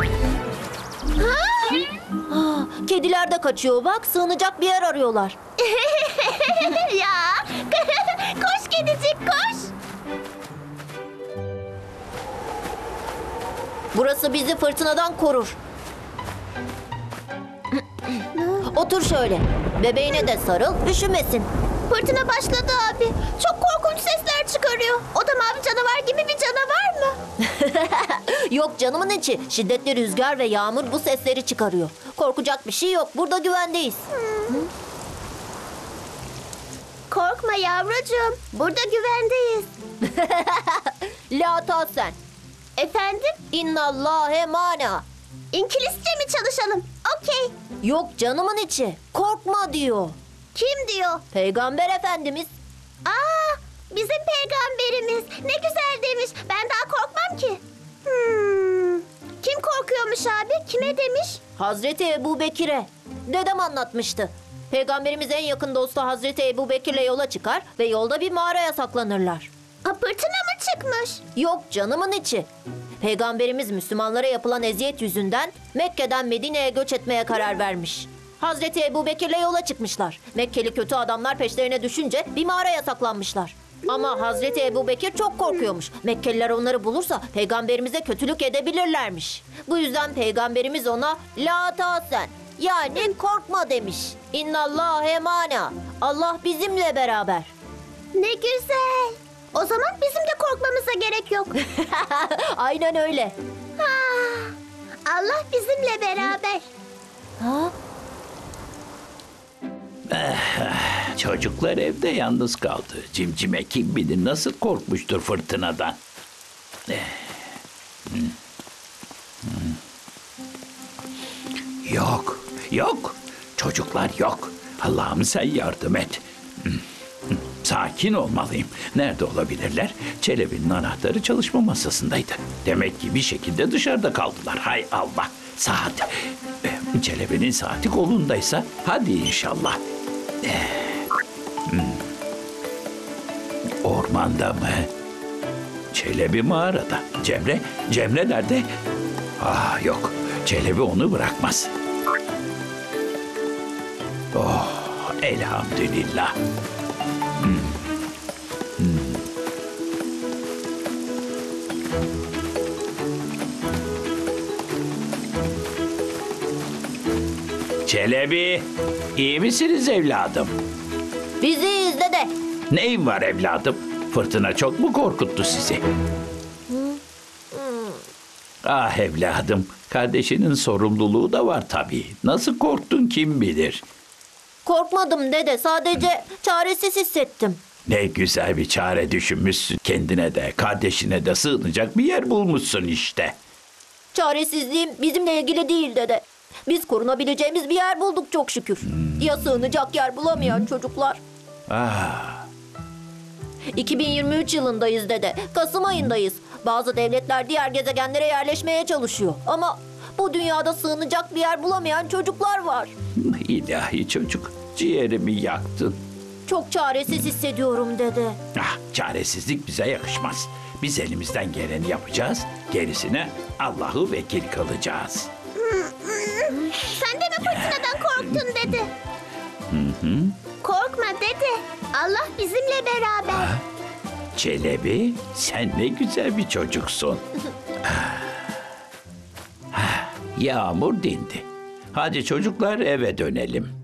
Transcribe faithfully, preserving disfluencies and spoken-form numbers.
Ah, kediler de kaçıyor bak, sığınacak bir yer arıyorlar. Ya, koş kedicik koş. Burası bizi fırtınadan korur. Otur şöyle. Bebeğine de sarıl, üşümesin. Fırtına başladı abi. Çok korkunç sesler çıkarıyor. O da mavi canavar gibi bir canavar mı? Yok canımın içi. Şiddetli rüzgar ve yağmur bu sesleri çıkarıyor. Korkacak bir şey yok. Burada güvendeyiz. Korkma yavrucuğum. Burada güvendeyiz. La tahsen. Efendim? İnnallâhe mana. İngilizce mi çalışalım? Okey. Yok canımın içi. Korkma diyor. Kim diyor? Peygamber Efendimiz. Aa, bizim peygamberimiz. Ne güzel demiş. Ben daha korkmam ki. Hmm. Kim korkuyormuş abi? Kime demiş? Hazreti Ebu Bekir'e. Dedem anlatmıştı. Peygamberimiz en yakın dostu Hazreti Ebu Bekir'le yola çıkar ve yolda bir mağaraya saklanırlar. Ha, fırtına mı çıkmış? Yok canımın içi. Peygamberimiz Müslümanlara yapılan eziyet yüzünden Mekke'den Medine'ye göç etmeye karar vermiş. Hazreti Ebu Bekir'le yola çıkmışlar. Mekkeli kötü adamlar peşlerine düşünce bir mağaraya saklanmışlar. Ama Hazreti Ebu Bekir çok korkuyormuş. Mekkeliler onları bulursa peygamberimize kötülük edebilirlermiş. Bu yüzden peygamberimiz ona la tahsen, yani korkma demiş. İnnallâhe mana. Allah bizimle beraber. Ne güzel. O zaman bizim de korkmamıza gerek yok. Aynen öyle. Ah, Allah bizimle beraber. Ha? Çocuklar evde yalnız kaldı. Cimcime kim bilir nasıl korkmuştur fırtınadan. Eh, hmm, hmm. Yok, yok. Çocuklar yok. Allah'ım sen yardım et. Hmm, hmm. Sakin olmalıyım. Nerede olabilirler? Çelebi'nin anahtarı çalışma masasındaydı. Demek ki bir şekilde dışarıda kaldılar. Hay Allah. Saat. Eh, Çelebi'nin saati kolundaysa hadi inşallah. Ormanda mı? Çelebi mağarada. Cemre, Cemre nerede? Ah yok, Çelebi onu bırakmaz. Oh, elhamdülillah. Hmm. Hmm. Çelebi, iyi misiniz evladım? Biziz dede. Neyin var evladım? Fırtına çok mu korkuttu sizi? Ah evladım, kardeşinin sorumluluğu da var tabii. Nasıl korktun kim bilir? Korkmadım dede, sadece çaresiz hissettim. Ne güzel bir çare düşünmüşsün. Kendine de, kardeşine de sığınacak bir yer bulmuşsun işte. Çaresizliğim bizimle ilgili değil dede. Biz korunabileceğimiz bir yer bulduk çok şükür. Ya sığınacak yer bulamayan çocuklar? Ah, iki bin yirmi üç yılındayız dede. Kasım ayındayız. Bazı devletler diğer gezegenlere yerleşmeye çalışıyor. Ama bu dünyada sığınacak bir yer bulamayan çocuklar var. ilahi çocuk, ciğerimi yaktın. Çok çaresiz hissediyorum dede. Ah, çaresizlik bize yakışmaz. Biz elimizden geleni yapacağız. Gerisine Allah'ı vekil kılacağız. Sen de mi fırtınadan korktun dede? Korkma dede. Allah bizimle beraber. Çelebi, sen ne güzel bir çocuksun. Ah, yağmur dindi. Hadi çocuklar eve dönelim.